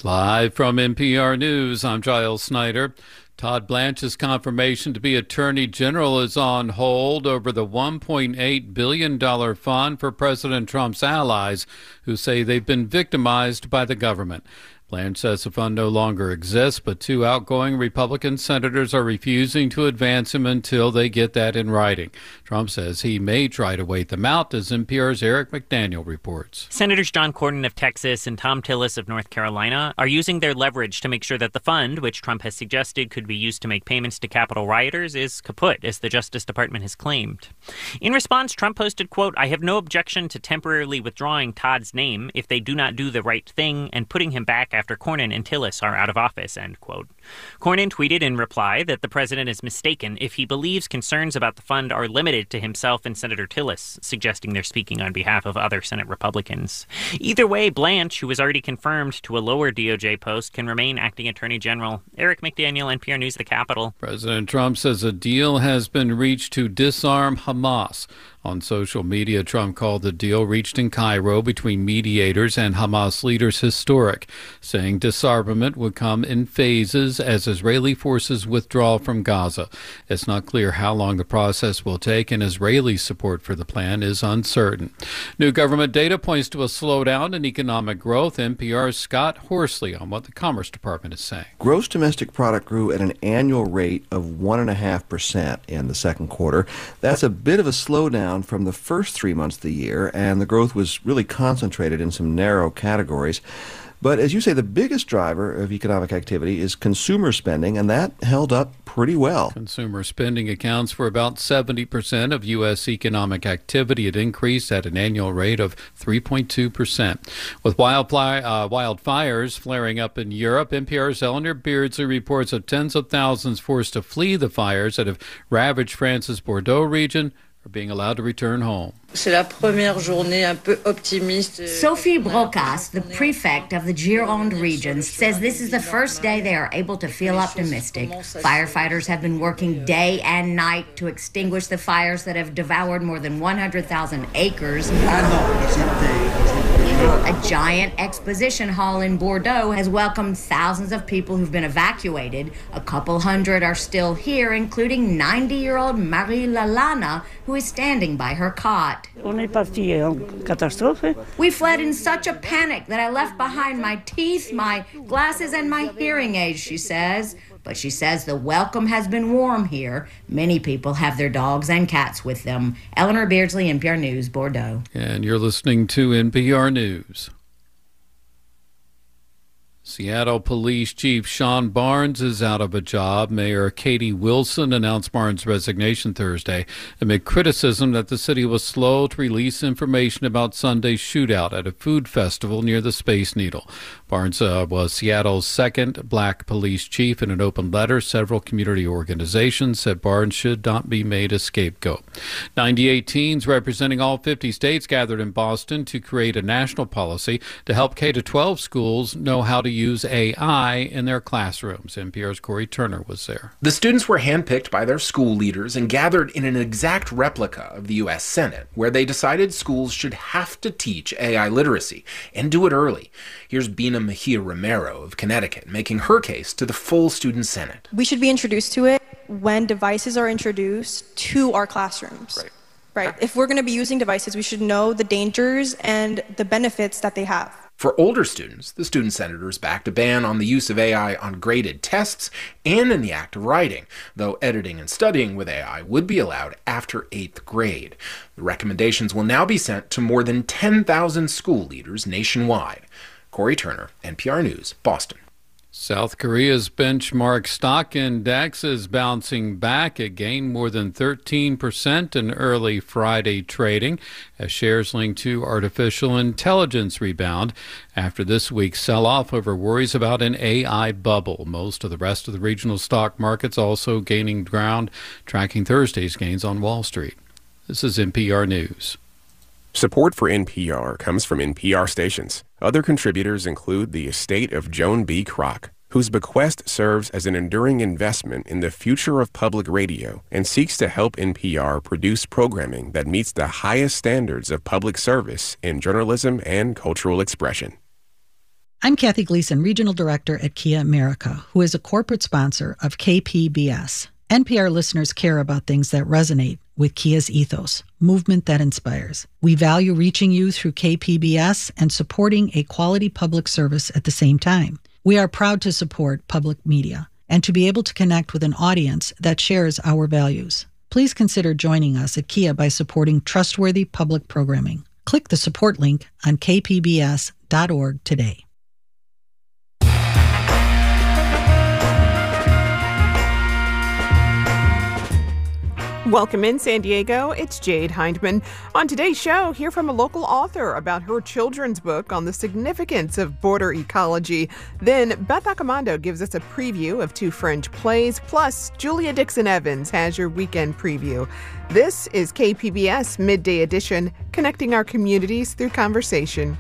Live from NPR News, I'm Giles Snyder. Todd Blanche's confirmation to be Attorney General is on hold over the $1.8 billion fund for President Trump's allies who say they've been victimized by the government. Blanche says the fund no longer exists, but two outgoing Republican senators are refusing to advance him until they get that in writing. Trump says he may try to wait them out, as NPR's Eric McDaniel reports. Senators John Cornyn of Texas and Thom Tillis of North Carolina are using their leverage to make sure that the fund, which Trump has suggested could be used to make payments to Capitol rioters, is kaput, as the Justice Department has claimed. In response, Trump posted, quote, "I have no objection to temporarily withdrawing Todd's name if they do not do the right thing and putting him back after Cornyn and Tillis are out of office," end quote. Cornyn tweeted in reply that the president is mistaken if he believes concerns about the fund are limited to himself and Senator Tillis, suggesting they're speaking on behalf of other Senate Republicans. Either way, Blanche, who was already confirmed to a lower DOJ post, can remain acting Attorney General. Eric McDaniel, NPR News, The Capitol. President Trump says a deal has been reached to disarm Hamas. On social media, Trump called the deal reached in Cairo between mediators and Hamas leaders historic, saying disarmament would come in phases as Israeli forces withdraw from Gaza. It's not clear how long the process will take, and Israeli support for the plan is uncertain. New government data points to a slowdown in economic growth. NPR's Scott Horsley on what the Commerce Department is saying. Gross domestic product grew at an annual rate of 1.5% in the second quarter. That's a bit of a slowdown from the first 3 months of the year, and the growth was really concentrated in some narrow categories. But as you say, the biggest driver of economic activity is consumer spending, and that held up pretty well. Consumer spending accounts for about 70% of U.S. economic activity. It increased at an annual rate of 3.2%. With wildfires flaring up in Europe, NPR's Eleanor Beardsley reports of tens of thousands forced to flee the fires that have ravaged France's Bordeaux region are being allowed to return home. Sophie Brocas, the prefect of the Gironde region, says this is the first day they are able to feel optimistic. Firefighters have been working day and night to extinguish the fires that have devoured more than 100,000 acres. A giant exposition hall in Bordeaux has welcomed thousands of people who've been evacuated. A couple hundred are still here, including 90-year-old Marie Lalana, who is standing by her cot. We fled in such a panic that I left behind my teeth, my glasses, and my hearing aids, she says. But she says the welcome has been warm here. Many people have their dogs and cats with them. Eleanor Beardsley, NPR News, Bordeaux. And you're listening to NPR News. Seattle Police Chief Sean Barnes is out of a job. Mayor Katie Wilson announced Barnes' resignation Thursday amid criticism that the city was slow to release information about Sunday's shootout at a food festival near the Space Needle. Barnes was Seattle's second black police chief. In an open letter, several community organizations said Barnes should not be made a scapegoat. 98 teens representing all 50 states gathered in Boston to create a national policy to help K-12 schools know how to use AI in their classrooms. NPR's Corey Turner was there. The students were handpicked by their school leaders and gathered in an exact replica of the U.S. Senate, where they decided schools should have to teach AI literacy and do it early. Here's Bina Mejia Romero of Connecticut making her case to the full student Senate. We should be introduced to it when devices are introduced to our classrooms. Right. If we're going to be using devices, we should know the dangers and the benefits that they have. For older students, the student senators backed a ban on the use of AI on graded tests and in the act of writing, though editing and studying with AI would be allowed after 8th grade. The recommendations will now be sent to more than 10,000 school leaders nationwide. Corey Turner, NPR News, Boston. South Korea's benchmark stock index is bouncing back. It gained more than 13% in early Friday trading as shares linked to artificial intelligence rebound after this week's sell-off over worries about an AI bubble. Most of the rest of the regional stock markets also gaining ground, tracking Thursday's gains on Wall Street. This is NPR News. Support for NPR comes from NPR stations. Other contributors include the estate of Joan B. Kroc, whose bequest serves as an enduring investment in the future of public radio and seeks to help NPR produce programming that meets the highest standards of public service in journalism and cultural expression. I'm Kathy Gleason, Regional Director at Kia America, who is a corporate sponsor of KPBS. NPR listeners care about things that resonate with Kia's ethos, movement that inspires. We value reaching you through KPBS and supporting a quality public service at the same time. We are proud to support public media and to be able to connect with an audience that shares our values. Please consider joining us at Kia by supporting trustworthy public programming. Click the support link on kpbs.org today. Welcome in, San Diego. It's Jade Hindman. On today's show, hear from a local author about her children's book on the significance of border ecology. Then Beth Accomando gives us a preview of 2 Fringe plays, plus Julia Dixon-Evans has your weekend preview. This is KPBS Midday Edition, connecting our communities through conversation.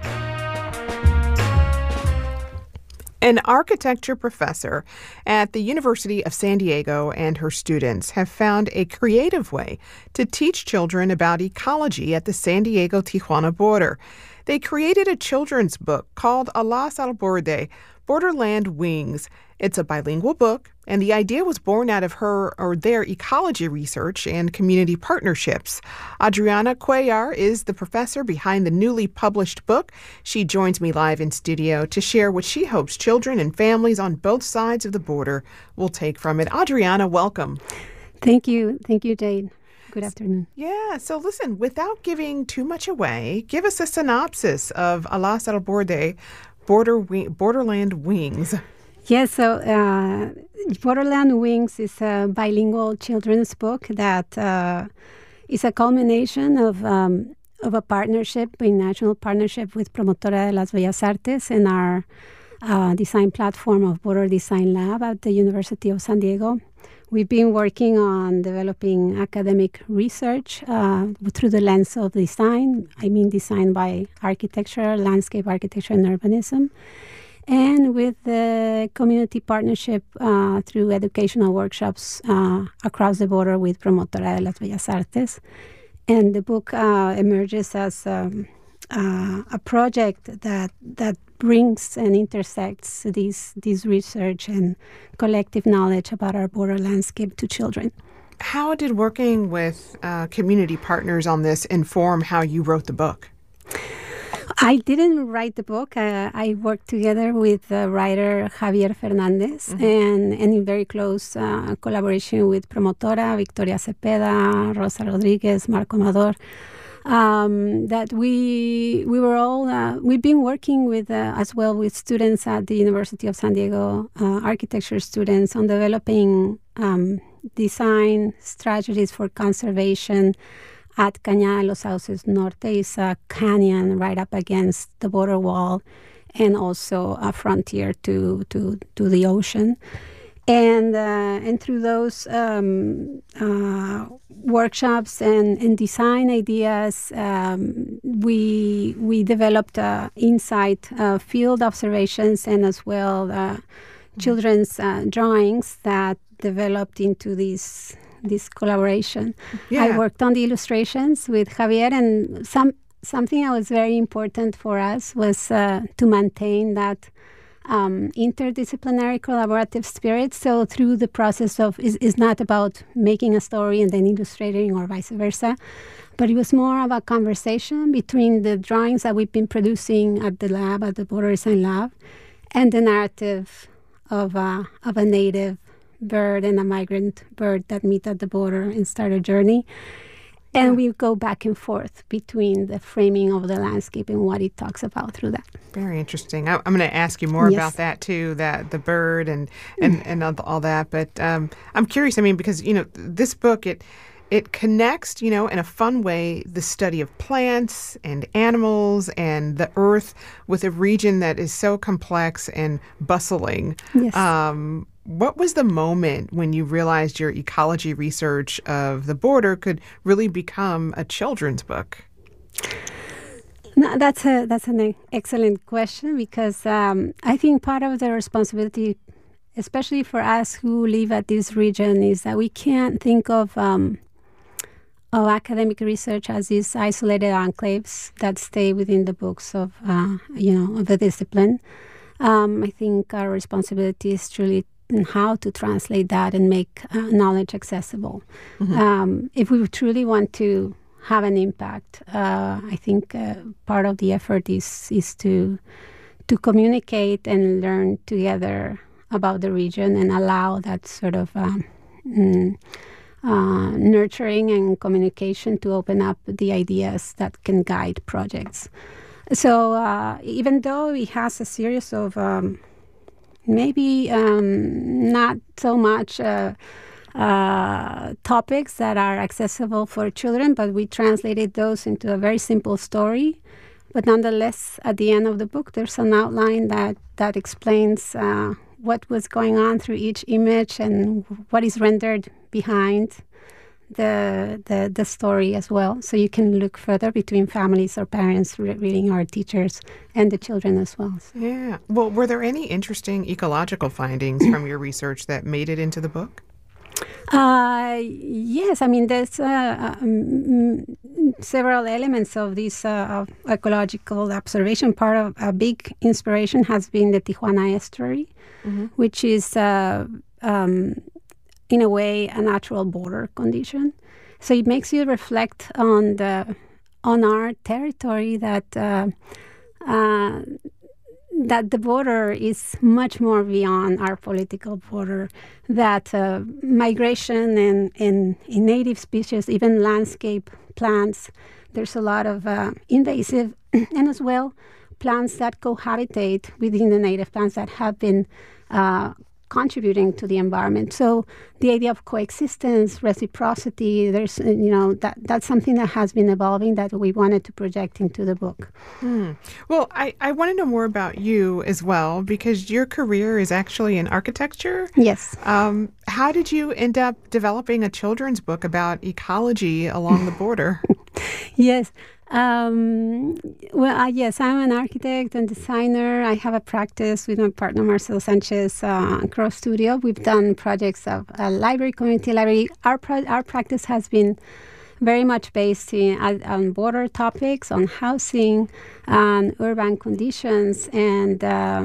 An architecture professor at the University of San Diego and her students have found a creative way to teach children about ecology at the San Diego-Tijuana border. They created a children's book called Alas al Borde, Borderland Wings. It's a bilingual book, and the idea was born out of their ecology research and community partnerships. Adriana Cuellar is the professor behind the newly published book. She joins me live in studio to share what she hopes children and families on both sides of the border will take from it. Adriana, welcome. Thank you. Thank you, Jade. Good afternoon. Yeah, so listen, without giving too much away, give us a synopsis of Alas al Borde, Borderland Wings. Yes, so Borderland Wings is a bilingual children's book that is a culmination of a partnership, a national partnership with Promotora de las Bellas Artes and our design platform of Border Design Lab at the University of San Diego. We've been working on developing academic research through the lens of design. I mean design by architecture, landscape architecture, and urbanism. And with the community partnership through educational workshops across the border with Promotora de las Bellas Artes. And the book emerges as a project that brings and intersects these research and collective knowledge about our border landscape to children. How did working with community partners on this inform how you wrote the book? I didn't write the book. I worked together with writer Javier Fernandez and in very close collaboration with Promotora, Victoria Cepeda, Rosa Rodriguez, Marco Amador. That we were all, we've been working with, as well with students at the University of San Diego, architecture students on developing design strategies for conservation at Cañada de los Sauces Norte. Is a canyon right up against the border wall and also a frontier to the ocean. And through those workshops and design ideas, we developed insight field observations and as well children's drawings that developed into this collaboration. Yeah. I worked on the illustrations with Javier, and something that was very important for us was to maintain that interdisciplinary collaborative spirit. So through the process of, it's not about making a story and then illustrating or vice versa, but it was more of a conversation between the drawings that we've been producing at the lab, at the Border Design Lab, and the narrative of a native bird and a migrant bird that meet at the border and start a journey. And we go back and forth between the framing of the landscape and what it talks about through that. Very interesting. I'm going to ask you more about that too, that the bird and all that. But I'm curious. I mean, because this book it connects, in a fun way, the study of plants and animals and the earth with a region that is so complex and bustling. Yes. What was the moment when you realized your ecology research of the border could really become a children's book? No, that's an excellent question, because I think part of the responsibility, especially for us who live at this region, is that we can't think of academic research as these isolated enclaves that stay within the books of of the discipline. I think our responsibility is truly in how to translate that and make knowledge accessible. If we truly want to have an impact, I think part of the effort is to communicate and learn together about the region and allow that sort of nurturing and communication to open up the ideas that can guide projects. So even though it has a series of maybe not so much topics that are accessible for children, but we translated those into a very simple story. But nonetheless, at the end of the book, there's an outline that explains what was going on through each image and what is rendered behind the story as well. So you can look further between families or parents reading, our teachers, and the children as well. So. Yeah. Well, were there any interesting ecological findings from your research that made it into the book? Yes, I mean, there's several elements of this ecological observation. Part of a big inspiration has been the Tijuana estuary, which is, in a way, a natural border condition. So it makes you reflect on our territory that the border is much more beyond our political border, that migration and native species, even landscape plants, there's a lot of invasive and as well plants that cohabitate within the native plants that have been contributing to the environment. So the idea of coexistence, reciprocity, there's, that's something that has been evolving that we wanted to project into the book. Well, I want to know more about you as well, because your career is actually in architecture. Yes. How did you end up developing a children's book about ecology along the border? Yes. Yes, I'm an architect and designer. I have a practice with my partner Marcel Sanchez, Cross Studio. We've done projects of a library, community library. Our practice has been very much based on border topics, on housing, on urban conditions, and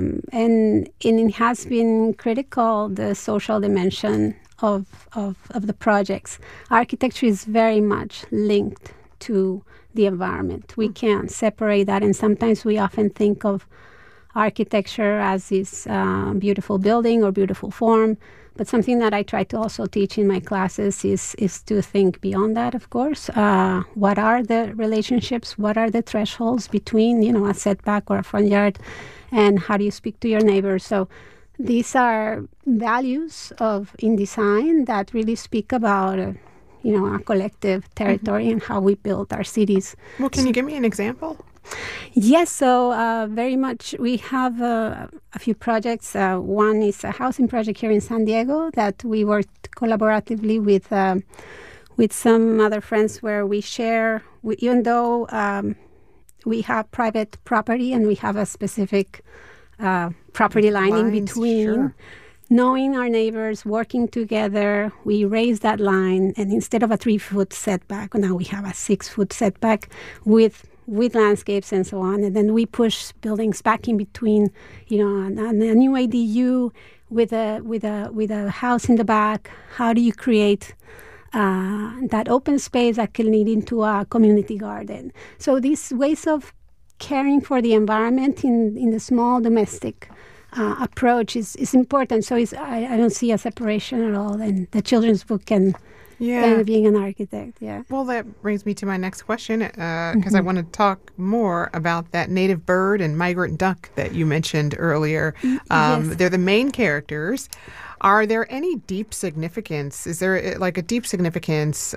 it has been critical, the social dimension of the projects. Architecture is very much linked to the environment. We can't separate that, and sometimes we often think of architecture as this beautiful building or beautiful form, but something that I try to also teach in my classes is to think beyond that, of course. What are the relationships? What are the thresholds between, a setback or a front yard, and how do you speak to your neighbors? So these are values in design that really speak about our collective territory and how we build our cities. Well, can you give me an example? Yes, so very much. We have a few projects. One is a housing project here in San Diego that we worked collaboratively with some other friends, where we share, even though we have private property and we have a specific property line in between. Sure. Knowing our neighbors, working together, we raise that line, and instead of a 3-foot setback, now we have a 6-foot setback with landscapes and so on, and then we push buildings back in between, a new ADU with a house in the back. How do you create that open space that can lead into a community garden? So these ways of caring for the environment in the small domestic approach is important. So I don't see a separation at all in the children's book and being an architect. Yeah. Well, that brings me to my next question, because I want to talk more about that native bird and migrant duck that you mentioned earlier. Yes. They're the main characters. Are there any deep significance? Is there like a deep significance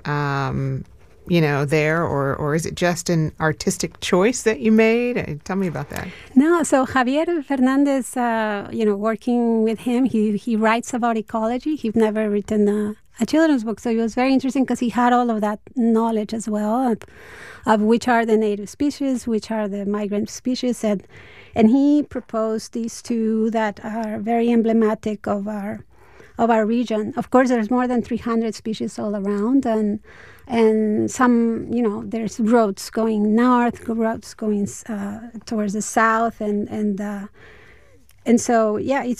there, or is it just an artistic choice that you made? Tell me about that. No, so Javier Fernandez, working with him, he writes about ecology. He's never written a children's book, so it was very interesting because he had all of that knowledge as well of which are the native species, which are the migrant species, and he proposed these two that are very emblematic of our our region. Of course, there's more than 300 species all around, and some, there's roads going north, roads going towards the south, and so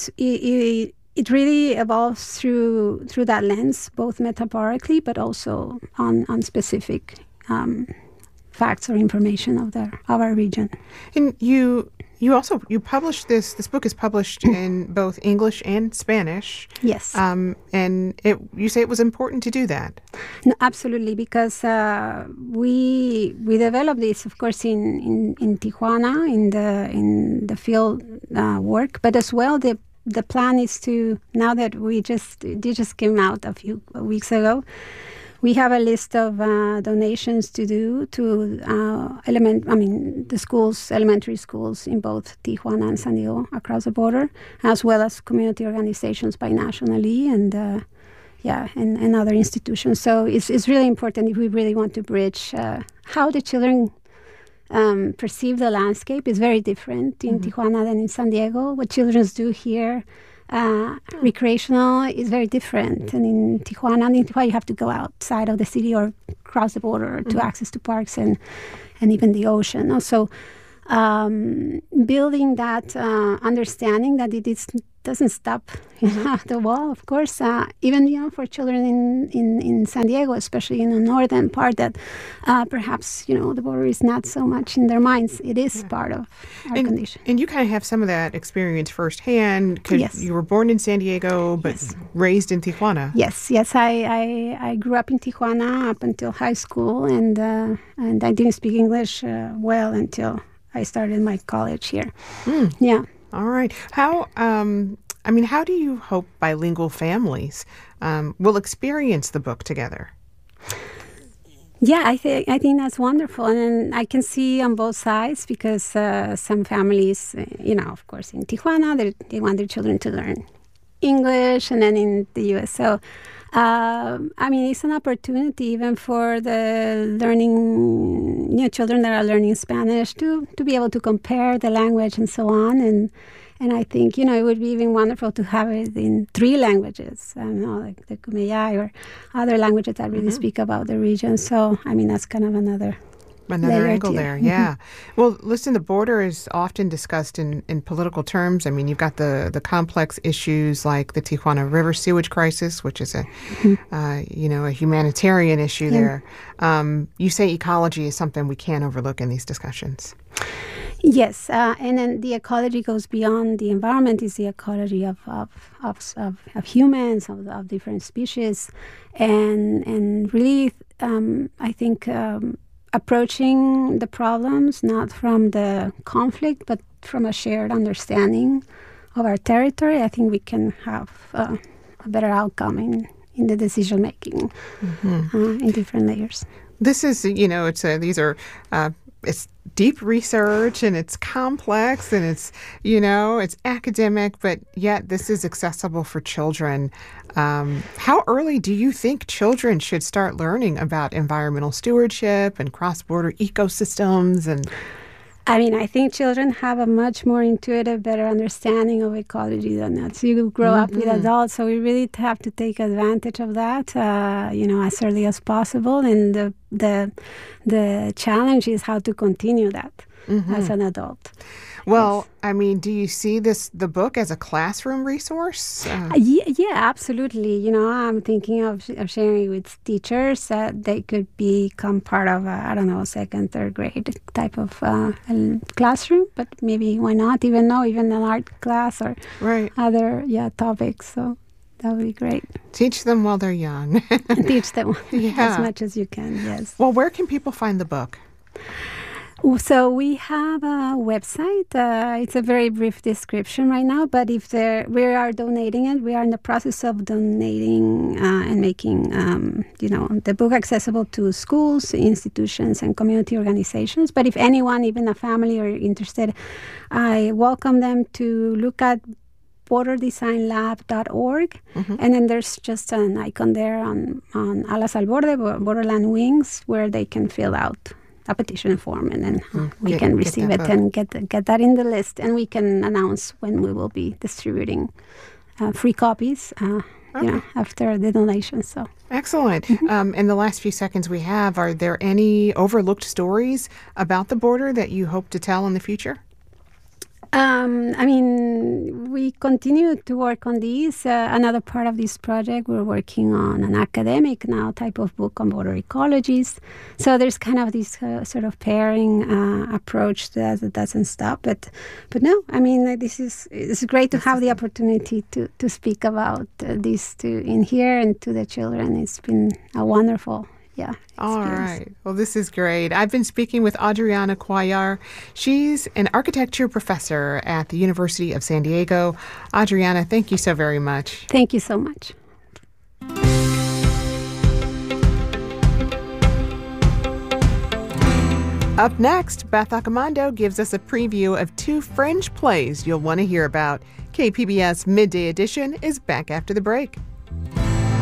it really evolves through that lens, both metaphorically, but also on specific facts or information of our region. And you published this book is published in both English and Spanish. Yes. And you say it was important to do that. No, absolutely, because we developed this, of course, in Tijuana in the field work, but as well the plan is to, now that they just came out a few weeks ago, we have a list of donations to do to the schools, elementary schools in both Tijuana and San Diego across the border, as well as community organizations binationally and other institutions. So it's really important if we really want to bridge how the children perceive the landscape is very different in Tijuana than in San Diego. What children do here, recreational, is very different. And in Tijuana, you have to go outside of the city or cross the border to access to parks and even the ocean. Also, building that understanding that it doesn't stop the wall, of course. Even for children in San Diego, especially in the northern part, that perhaps the border is not so much in their minds. It is part of our condition. And you kind of have some of that experience firsthand because you were born in San Diego, but raised in Tijuana. Yes. I grew up in Tijuana up until high school, and I didn't speak English well until I started my college here. Yeah. All right. How do you hope bilingual families will experience the book together? Yeah, I think that's wonderful, and I can see on both sides because some families, of course, in Tijuana, they want their children to learn English, and then in the U.S. So, it's an opportunity even for the learning, children that are learning Spanish to be able to compare the language and so on. And I think, it would be even wonderful to have it in 3 languages, like the Kumeyaay or other languages that really speak about the region. So, that's kind of another angle there, yeah. Well, listen, the border is often discussed in political terms. You've got the complex issues like the Tijuana River sewage crisis, which is a humanitarian issue there. You say ecology is something we can't overlook in these discussions. Yes, and then the ecology goes beyond the environment. It's the ecology of humans, of different species, and really, I think. Approaching the problems not from the conflict, but from a shared understanding of our territory, I think we can have a better outcome in the decision making in different layers. This is, it's deep research and it's complex and it's academic, but yet this is accessible for children. How early do you think children should start learning about environmental stewardship and cross-border ecosystems? And I think children have a much more intuitive, better understanding of ecology than us. You grow up with adults, so we really have to take advantage of that, as early as possible. And the challenge is how to continue that as an adult. Well, do you see the book as a classroom resource? Yeah, absolutely. I'm thinking of sharing with teachers that they could become part of a second, third grade type of classroom. But maybe why not? Even an art class or other topics. So that would be great. Teach them while they're young. Teach them as much as you can. Yes. Well, where can people find the book? So we have a website. It's a very brief description right now, but we are donating it. We are in the process of donating and making, the book accessible to schools, institutions, and community organizations. But if anyone, even a family, are interested, I welcome them to look at borderdesignlab.org, and then there's just an icon there on Alas al Borde, Borderland Wings, where they can fill out a petition form, and then we can receive it and get that in the list, and we can announce when we will be distributing free copies after the donation. So excellent. In the last few seconds we have, are there any overlooked stories about the border that you hope to tell in the future? We continue to work on these. Another part of this project, we're working on an academic now type of book on border ecologies. So there's kind of this sort of pairing approach that doesn't stop. But no, it's great to have the opportunity to speak about this in here and to the children. It's been a wonderful All right. Well, this is great. I've been speaking with Adriana Cuellar. She's an architecture professor at the University of San Diego. Adriana, thank you so very much. Thank you so much. Up next, Beth Accomando gives us a preview of 2 fringe plays you'll want to hear about. KPBS Midday Edition is back after the break.